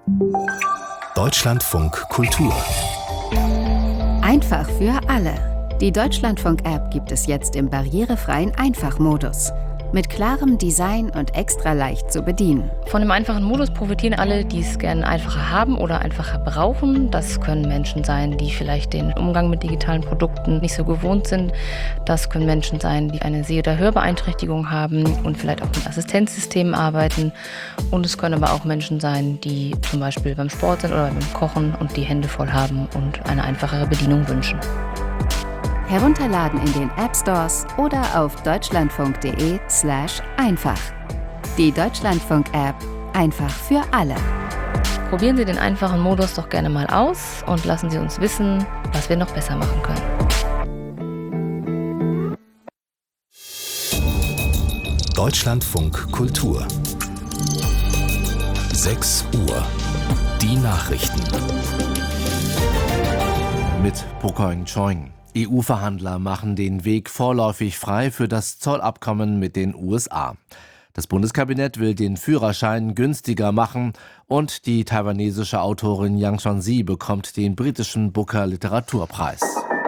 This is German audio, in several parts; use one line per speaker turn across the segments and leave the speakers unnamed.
Deutschlandfunk Kultur.
Einfach für alle. Die Deutschlandfunk-App gibt es jetzt im barrierefreien Einfach-Modus. Mit klarem Design und extra leicht zu bedienen.
Von dem einfachen Modus profitieren alle, die es gerne einfacher haben oder einfacher brauchen. Das können Menschen sein, die vielleicht den Umgang mit digitalen Produkten nicht so gewohnt sind. Das können Menschen sein, die eine Seh- oder Hörbeeinträchtigung haben und vielleicht auch mit Assistenzsystemen arbeiten. Und es können aber auch Menschen sein, die zum Beispiel beim Sport sind oder beim Kochen und die Hände voll haben und eine einfachere Bedienung wünschen.
Herunterladen in den App Stores oder auf deutschlandfunk.de/einfach. Die Deutschlandfunk-App. Einfach für alle.
Probieren Sie den einfachen Modus doch gerne mal aus und lassen Sie uns wissen, was wir noch besser machen können.
Deutschlandfunk Kultur. 6 Uhr. Die Nachrichten.
Mit Pokoing Choing. EU-Verhandler machen den Weg vorläufig frei für das Zollabkommen mit den USA. Das Bundeskabinett will den Führerschein günstiger machen und die taiwanesische Autorin Yang Chonzi bekommt den britischen Booker Literaturpreis.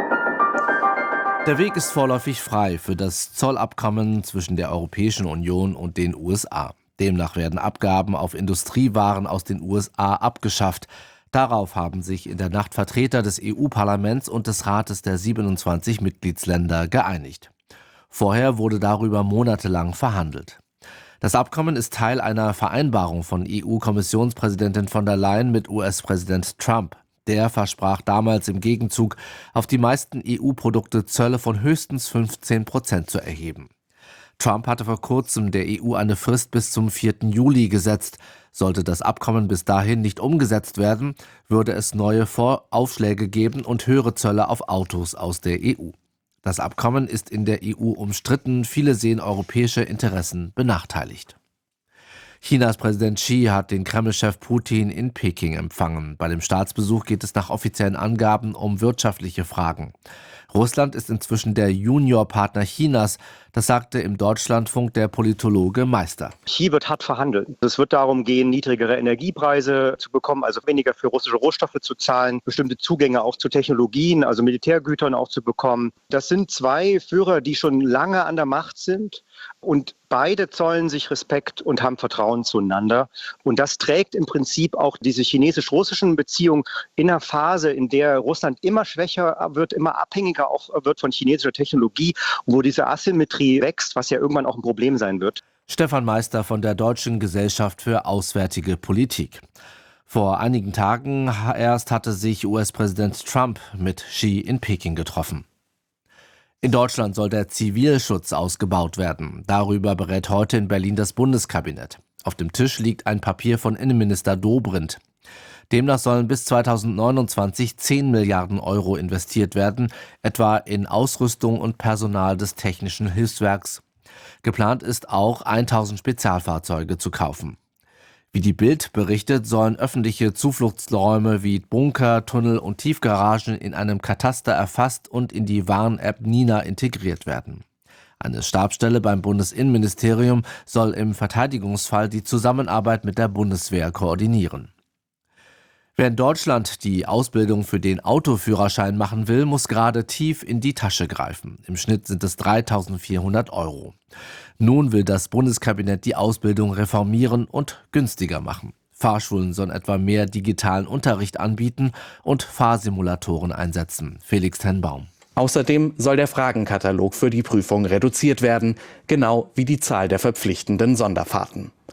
Der Weg ist vorläufig frei für das Zollabkommen zwischen der Europäischen Union und den USA. Demnach werden Abgaben auf Industriewaren aus den USA abgeschafft. Darauf haben sich in der Nacht Vertreter des EU-Parlaments und des Rates der 27 Mitgliedsländer geeinigt. Vorher wurde darüber monatelang verhandelt. Das Abkommen ist Teil einer Vereinbarung von EU-Kommissionspräsidentin von der Leyen mit US-Präsident Trump. Der versprach damals im Gegenzug, auf die meisten EU-Produkte Zölle von höchstens 15% zu erheben. Trump hatte vor kurzem der EU eine Frist bis zum 4. Juli gesetzt. Sollte das Abkommen bis dahin nicht umgesetzt werden, würde es neue Voraufschläge geben und höhere Zölle auf Autos aus der EU. Das Abkommen ist in der EU umstritten, viele sehen europäische Interessen benachteiligt. Chinas Präsident Xi hat den Kreml-Chef Putin in Peking empfangen. Bei dem Staatsbesuch geht es nach offiziellen Angaben um wirtschaftliche Fragen. Russland ist inzwischen der Juniorpartner Chinas, das sagte im Deutschlandfunk der Politologe Meister.
Hier wird hart verhandelt. Es wird darum gehen, niedrigere Energiepreise zu bekommen, also weniger für russische Rohstoffe zu zahlen, bestimmte Zugänge auch zu Technologien, also Militärgütern auch zu bekommen. Das sind zwei Führer, die schon lange an der Macht sind und beide zollen sich Respekt und haben Vertrauen zueinander. Und das trägt im Prinzip auch diese chinesisch-russischen Beziehungen in einer Phase, in der Russland immer schwächer wird, immer abhängiger auch wird von chinesischer Technologie, wo diese Asymmetrie wächst, was ja irgendwann auch ein Problem sein wird.
Stefan Meister von der Deutschen Gesellschaft für Auswärtige Politik. Vor einigen Tagen erst hatte sich US-Präsident Trump mit Xi in Peking getroffen. In Deutschland soll der Zivilschutz ausgebaut werden. Darüber berät heute in Berlin das Bundeskabinett. Auf dem Tisch liegt ein Papier von Innenminister Dobrindt. Demnach sollen bis 2029 10 Milliarden Euro investiert werden, etwa in Ausrüstung und Personal des Technischen Hilfswerks. Geplant ist auch, 1000 Spezialfahrzeuge zu kaufen. Wie die Bild berichtet, sollen öffentliche Zufluchtsräume wie Bunker, Tunnel und Tiefgaragen in einem Kataster erfasst und in die Warn-App Nina integriert werden. Eine Stabsstelle beim Bundesinnenministerium soll im Verteidigungsfall die Zusammenarbeit mit der Bundeswehr koordinieren. Wer in Deutschland die Ausbildung für den Autoführerschein machen will, muss gerade tief in die Tasche greifen. Im Schnitt sind es 3.400 Euro. Nun will das Bundeskabinett die Ausbildung reformieren und günstiger machen. Fahrschulen sollen etwa mehr digitalen Unterricht anbieten und Fahrsimulatoren einsetzen. Felix Tenbaum.
Außerdem soll der Fragenkatalog für die Prüfung reduziert werden, genau wie die Zahl der verpflichtenden Sonderfahrten.